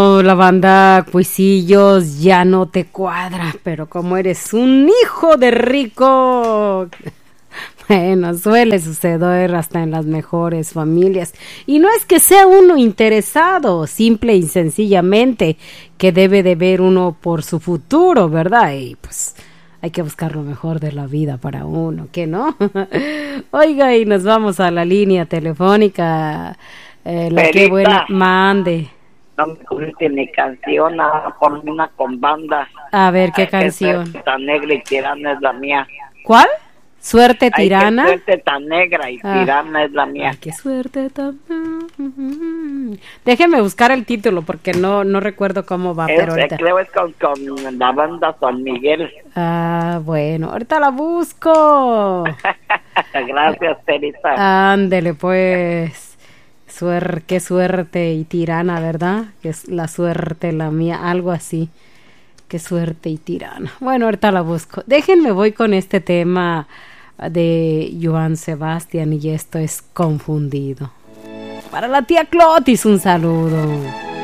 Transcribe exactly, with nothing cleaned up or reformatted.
La banda Cuisillos ya no te cuadra, pero como eres un hijo de rico, bueno, suele suceder hasta en las mejores familias. Y no es que sea uno interesado, simple y sencillamente que debe de ver uno por su futuro, ¿verdad? Y pues hay que buscar lo mejor de la vida para uno, ¿qué no? Oiga, y nos vamos a la línea telefónica, eh, la que buena mande. No me pusiste mi canción, ahora ponme una con banda. A ver, ¿qué canción? Tan negra y tirana es la mía. ¿Cuál? ¿Suerte tirana? Ay, qué suerte tan negra y ah. tirana es la mía. Ay, qué suerte tan... Déjeme buscar el título porque no no recuerdo cómo va, es, pero ahorita... Creo es con, con la banda San Miguel. Ah, bueno, ahorita la busco. Gracias, Teresa. Ándele, pues. Suer, qué suerte y tirana, ¿verdad? Que es la suerte la mía, algo así. Qué suerte y tirana. Bueno, ahorita la busco. Déjenme, voy con este tema de Joan Sebastián y esto es Confundido. Para la tía Clotis, un saludo.